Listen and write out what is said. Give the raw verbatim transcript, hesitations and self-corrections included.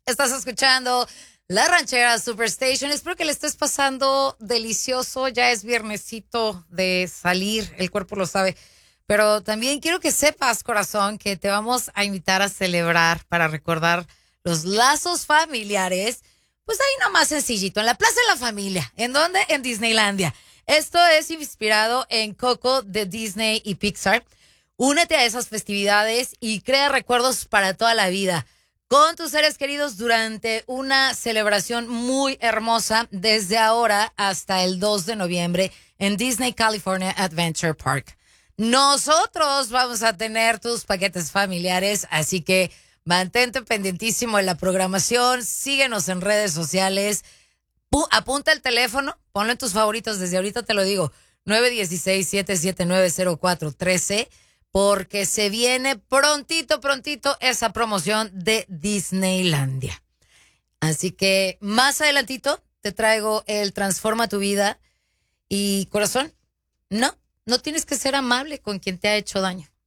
Estás escuchando La Ranchera Superstation. Espero que le estés pasando delicioso. Ya es viernesito de salir, el cuerpo lo sabe. Pero también quiero que sepas, corazón, que te vamos a invitar a celebrar para recordar los lazos familiares. Pues ahí nomás sencillito, en la Plaza de la Familia. ¿En dónde? En Disneylandia. Esto es inspirado en Coco de Disney y Pixar. Únete a esas festividades y crea recuerdos para toda la vida con tus seres queridos durante una celebración muy hermosa desde ahora hasta el dos de noviembre en Disney California Adventure Park. Nosotros vamos a tener tus paquetes familiares, así que mantente pendientísimo de la programación, síguenos en redes sociales, Pu- apunta el teléfono, ponlo en tus favoritos, desde ahorita te lo digo, nueve uno seis, siete siete nueve, cero cuatro uno tres, porque se viene prontito, prontito esa promoción de Disneylandia. Así que más adelantito te traigo el Transforma tu Vida y corazón, no, no tienes que ser amable con quien te ha hecho daño.